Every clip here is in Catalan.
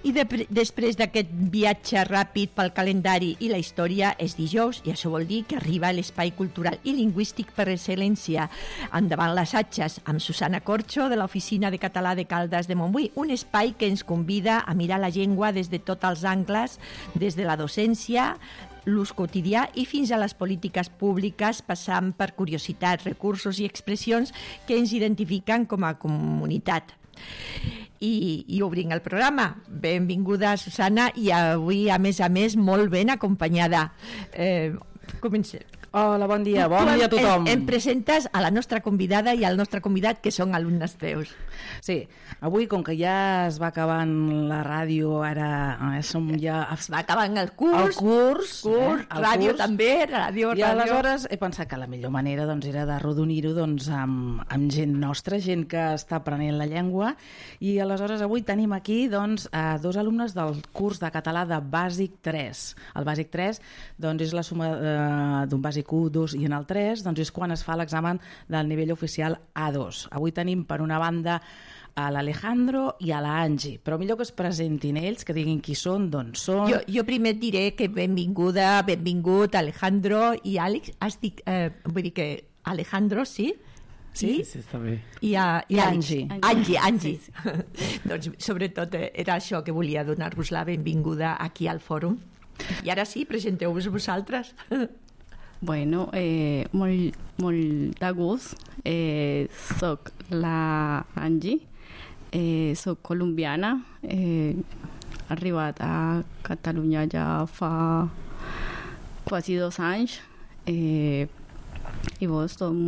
I després d'aquest viatge ràpid pel calendari i la història és dijous, i això vol dir que arriba l'espai cultural i lingüístic per excel·lència. Endavant les atxes, amb Susana Corxo, de l'Oficina de Català de Caldes de Montbui, un espai que ens convida a mirar la llengua des de tots els angles, des de la docència, l'ús quotidià i fins a les polítiques públiques, passant per curiositats, recursos i expressions que ens identifiquen com a comunitat. I obrim el programa. Benvinguda, Susana, i avui, a més, molt ben acompanyada. Comencem. Hola, bon dia a tothom. Em presentes a la nostra convidada i al nostre convidat, que són alumnes teus. Sí, avui, com que ja es va acabant la ràdio, ara som ja... Es va acabant el curs. Ràdio també, ràdio. I aleshores he pensat que la millor manera era d'arrodonir-ho amb gent nostra, gent que està aprenent la llengua, i aleshores avui tenim aquí dos alumnes del curs de català de Bàsic 3. El Bàsic 3 és la suma d'un Bàsic 1, 2 i en el 3 és quan es fa l'examen del nivell oficial A2. Avui tenim per una banda a l'Alejandro i a l'Angie, però millor que es presentin ells, que diguin qui són, d'on són. Jo primer diré que benvingut Alejandro i Àlex. Vull dir que Alejandro, sí? Sí, està bé. I Angie. Angie. Sí. Doncs sobretot era això que volia donar-vos la benvinguda aquí al fòrum. I ara sí, presenteu-vos vosaltres. Bueno, molt de gust. Soc la Angie, soc colombiana, he arribat a Catalunya ja fa quasi 2 anys, i estic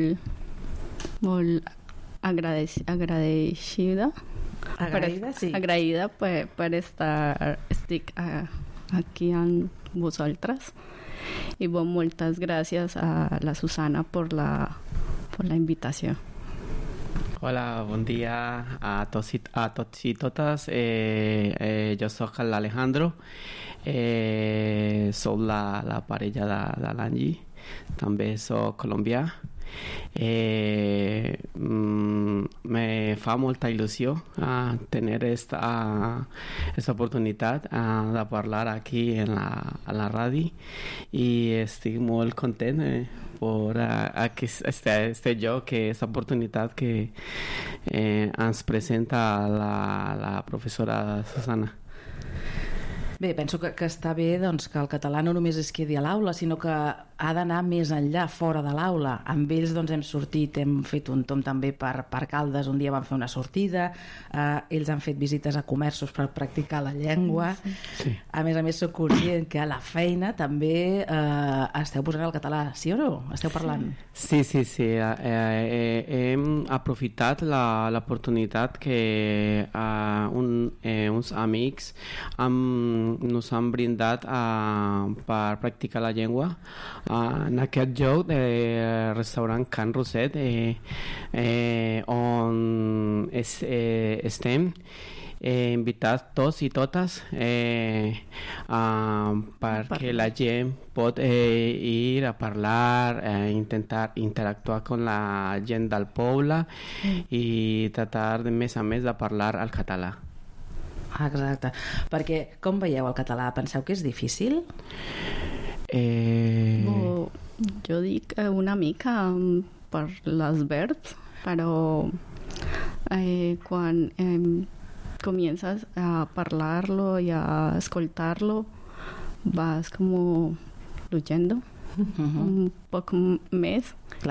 molt agraïda per estar aquí amb vosaltres. Y muchas gracias a la Susana por la invitación. Hola, bon dia a tots i totes. Jo soc l'Alejandro, soc la parella de l'Angie, també soc colombià. Me fa molta il·lusió tenir esta oportunitat de parlar aquí a la ràdio, i estic molt content per este lloc, aquesta oportunitat que ens presenta la professora Susana. Bé, penso que està bé que el català no només es quedi a l'aula, sinó que ha d'anar més enllà, fora de l'aula. Amb ells hem sortit, hem fet un tomb també per Caldes, un dia vam fer una sortida, ells han fet visites a comerços per practicar la llengua. Sí. A més soc conscient que a la feina també esteu posant el català, sí o no? Esteu parlant? Sí. Hem aprofitat l'oportunitat que uns amics nos han brindat per practicar la llengua en aquest lloc de restaurant Can Roset, on estem invitats tots i totes perquè la gent pot ir a parlar, intentar interactuar amb la gent del poble i tratar més a més de parlar el català. Exacte, perquè com veieu el català? Penseu que és difícil? Jo dic una mica per les verbs, però quan comienzas a parlarlo y a escoltarlo, vas como fluyendo un poco més.